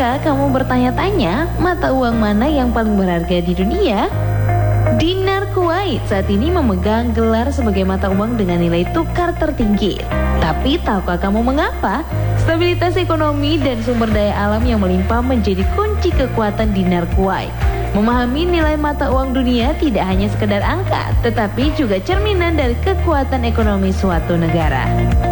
Pernahkah kamu bertanya-tanya mata uang mana yang paling berharga di dunia? Dinar Kuwait saat ini memegang gelar sebagai mata uang dengan nilai tukar tertinggi. Tapi tahukah kamu mengapa? Stabilitas ekonomi dan sumber daya alam yang melimpah menjadi kunci kekuatan dinar Kuwait. Memahami nilai mata uang dunia tidak hanya sekedar angka, tetapi juga cerminan dari kekuatan ekonomi suatu negara.